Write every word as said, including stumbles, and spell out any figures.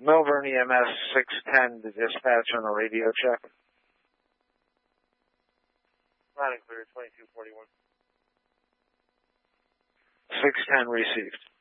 Melbourne E M S six ten to dispatch on a radio check. Loud and clear, twenty-two forty-one. six ten received.